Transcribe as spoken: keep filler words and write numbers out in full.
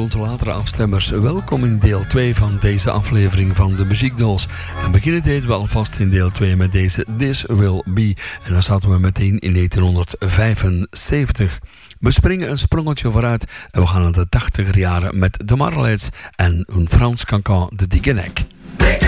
onze latere afstemmers. Welkom in deel twee van deze aflevering van de Muziekdoos. En beginnen deden we alvast in deel twee met deze This Will Be. En dan zaten we meteen in negentienhonderdvijfenzeventig. We springen een sprongetje vooruit en we gaan naar de tachtiger jaren met de Marley's en een Frans cancan, de Dikke Nek.